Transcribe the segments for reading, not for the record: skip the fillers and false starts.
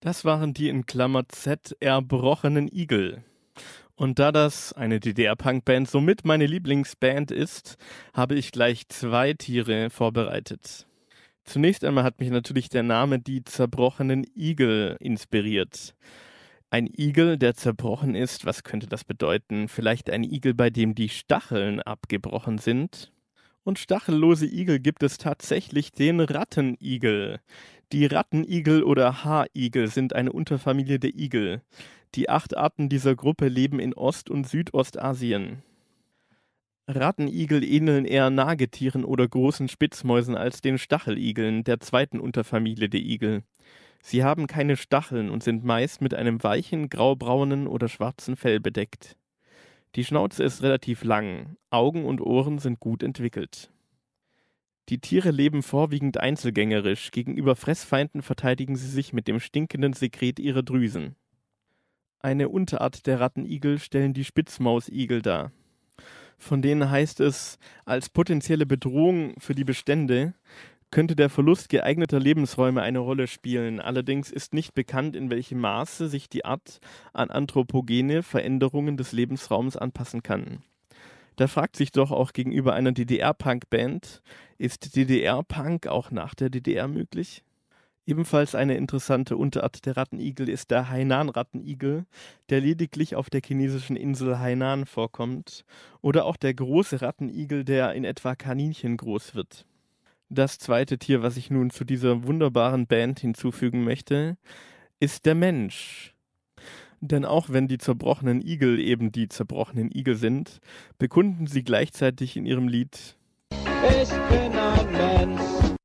Das waren die in Klammer Z erbrochenen Igel. Und da das eine DDR-Punk-Band somit meine Lieblingsband ist, habe ich gleich zwei Tiere vorbereitet. Zunächst einmal hat mich natürlich der Name die zerbrochenen Igel inspiriert. Ein Igel, der zerbrochen ist, was könnte das bedeuten? Vielleicht ein Igel, bei dem die Stacheln abgebrochen sind? Und stachellose Igel gibt es tatsächlich den Rattenigel. Die Rattenigel oder Haarigel sind eine Unterfamilie der Igel. Die 8 Arten dieser Gruppe leben in Ost- und Südostasien. Rattenigel ähneln eher Nagetieren oder großen Spitzmäusen als den Stacheligeln, der zweiten Unterfamilie der Igel. Sie haben keine Stacheln und sind meist mit einem weichen, graubraunen oder schwarzen Fell bedeckt. Die Schnauze ist relativ lang, Augen und Ohren sind gut entwickelt. Die Tiere leben vorwiegend einzelgängerisch, gegenüber Fressfeinden verteidigen sie sich mit dem stinkenden Sekret ihrer Drüsen. Eine Unterart der Rattenigel stellen die Spitzmausigel dar. Von denen heißt es, als potenzielle Bedrohung für die Bestände könnte der Verlust geeigneter Lebensräume eine Rolle spielen. Allerdings ist nicht bekannt, in welchem Maße sich die Art an anthropogene Veränderungen des Lebensraums anpassen kann. Da fragt sich doch auch gegenüber einer DDR-Punk-Band, ist DDR-Punk auch nach der DDR möglich? Ebenfalls eine interessante Unterart der Rattenigel ist der Hainan-Rattenigel, der lediglich auf der chinesischen Insel Hainan vorkommt, oder auch der große Rattenigel, der in etwa Kaninchen groß wird. Das zweite Tier, was ich nun zu dieser wunderbaren Band hinzufügen möchte, ist der Mensch. Denn auch wenn die zerbrochenen Igel eben die zerbrochenen Igel sind, bekunden sie gleichzeitig in ihrem Lied Ich bin ein Mensch.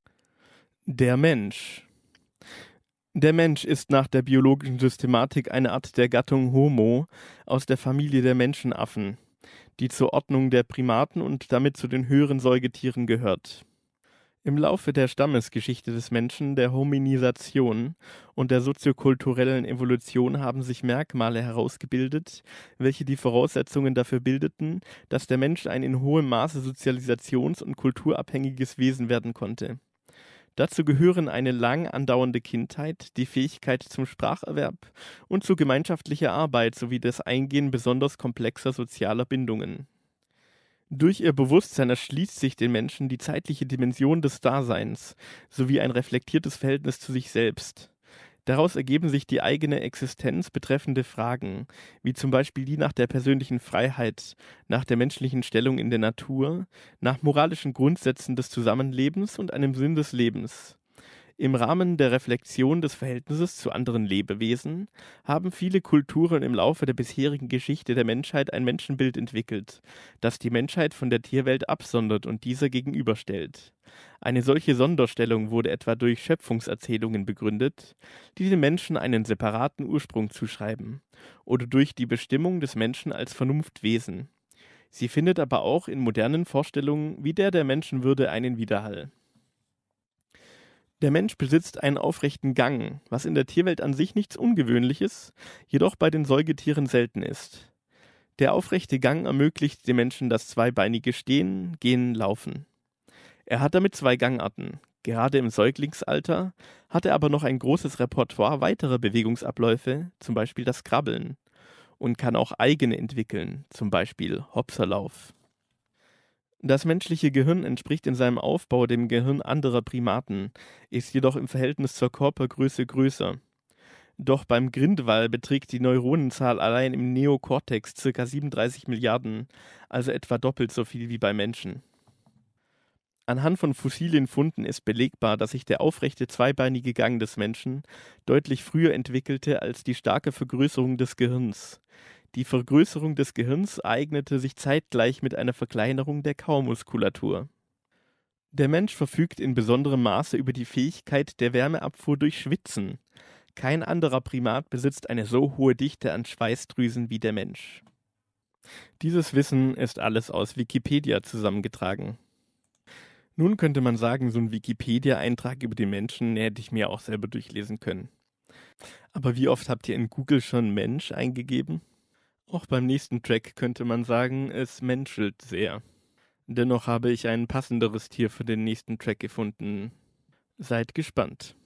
Der Mensch. Der Mensch ist nach der biologischen Systematik eine Art der Gattung Homo aus der Familie der Menschenaffen, die zur Ordnung der Primaten und damit zu den höheren Säugetieren gehört. Im Laufe der Stammesgeschichte des Menschen, der Hominisation und der soziokulturellen Evolution haben sich Merkmale herausgebildet, welche die Voraussetzungen dafür bildeten, dass der Mensch ein in hohem Maße sozialisations- und kulturabhängiges Wesen werden konnte. Dazu gehören eine lang andauernde Kindheit, die Fähigkeit zum Spracherwerb und zu gemeinschaftlicher Arbeit sowie das Eingehen besonders komplexer sozialer Bindungen. Durch ihr Bewusstsein erschließt sich den Menschen die zeitliche Dimension des Daseins sowie ein reflektiertes Verhältnis zu sich selbst. Daraus ergeben sich die eigene Existenz betreffende Fragen, wie zum Beispiel die nach der persönlichen Freiheit, nach der menschlichen Stellung in der Natur, nach moralischen Grundsätzen des Zusammenlebens und einem Sinn des Lebens. Im Rahmen der Reflexion des Verhältnisses zu anderen Lebewesen haben viele Kulturen im Laufe der bisherigen Geschichte der Menschheit ein Menschenbild entwickelt, das die Menschheit von der Tierwelt absondert und dieser gegenüberstellt. Eine solche Sonderstellung wurde etwa durch Schöpfungserzählungen begründet, die den Menschen einen separaten Ursprung zuschreiben, oder durch die Bestimmung des Menschen als Vernunftwesen. Sie findet aber auch in modernen Vorstellungen wie der Menschenwürde einen Widerhall. Der Mensch besitzt einen aufrechten Gang, was in der Tierwelt an sich nichts Ungewöhnliches, jedoch bei den Säugetieren selten ist. Der aufrechte Gang ermöglicht dem Menschen das zweibeinige Stehen, Gehen, Laufen. Er hat damit 2 Gangarten. Gerade im Säuglingsalter hat er aber noch ein großes Repertoire weiterer Bewegungsabläufe, zum Beispiel das Krabbeln, und kann auch eigene entwickeln, zum Beispiel Hopserlauf. Das menschliche Gehirn entspricht in seinem Aufbau dem Gehirn anderer Primaten, ist jedoch im Verhältnis zur Körpergröße größer. Doch beim Grindwal beträgt die Neuronenzahl allein im Neokortex ca. 37 Milliarden, also etwa doppelt so viel wie beim Menschen. Anhand von Fossilienfunden ist belegbar, dass sich der aufrechte zweibeinige Gang des Menschen deutlich früher entwickelte als die starke Vergrößerung des Gehirns. Die Vergrößerung des Gehirns eignete sich zeitgleich mit einer Verkleinerung der Kaumuskulatur. Der Mensch verfügt in besonderem Maße über die Fähigkeit der Wärmeabfuhr durch Schwitzen. Kein anderer Primat besitzt eine so hohe Dichte an Schweißdrüsen wie der Mensch. Dieses Wissen ist alles aus Wikipedia zusammengetragen. Nun könnte man sagen, so ein Wikipedia-Eintrag über den Menschen hätte ich mir auch selber durchlesen können. Aber wie oft habt ihr in Google schon Mensch eingegeben? Auch beim nächsten Track könnte man sagen, es menschelt sehr. Dennoch habe ich ein passenderes Tier für den nächsten Track gefunden. Seid gespannt.